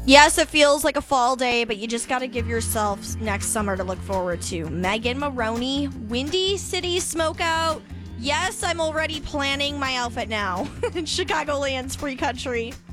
Yes, it feels like a fall day, but you just got to give yourself next summer to look forward to. Megan Maroney, Windy City Smokeout. Yes, I'm already planning my outfit now in Chicagoland's free country.